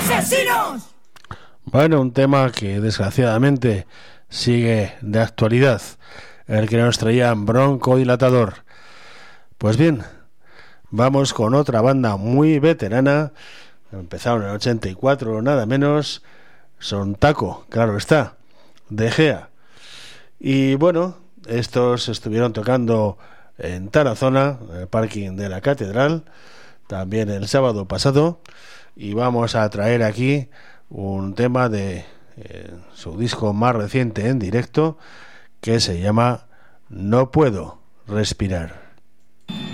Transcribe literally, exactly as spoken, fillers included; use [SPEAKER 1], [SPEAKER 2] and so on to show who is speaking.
[SPEAKER 1] ¡Asesinos!
[SPEAKER 2] Bueno, un tema que desgraciadamente sigue de actualidad, el que nos traían Broncodilatador. Pues bien, vamos con otra banda muy veterana, empezaron en el ochenta y cuatro, nada menos, son Taco, claro está, de Gea. Y bueno, estos estuvieron tocando en Tarazona, en el parking de la Catedral, también el sábado pasado, y vamos a traer aquí un tema de eh, su disco más reciente en directo, que se llama No Puedo Respirar.